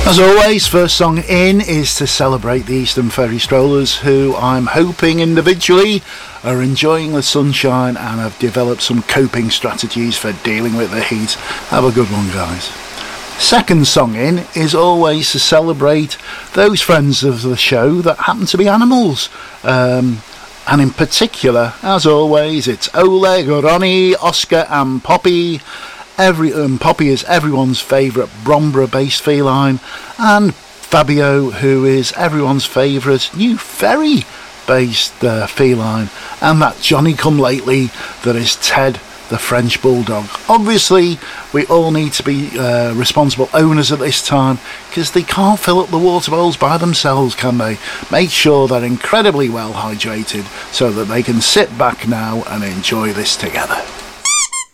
As always, first song in is to celebrate the Eastern Ferry Strollers, who I'm hoping individually are enjoying the sunshine and have developed some coping strategies for dealing with the heat. Have a good one, guys. Second song in is always to celebrate those friends of the show that happen to be animals. And in particular, as always, it's Oleg, Ronnie, Oscar and Poppy. Poppy is everyone's favourite Bromborough-based feline, and Fabio, who is everyone's favourite New Ferry-based feline, and that Johnny-come-lately that is Ted, the French Bulldog. Obviously, we all need to be responsible owners at this time, because they can't fill up the water bowls by themselves, can they? Make sure they're incredibly well hydrated so that they can sit back now and enjoy this together.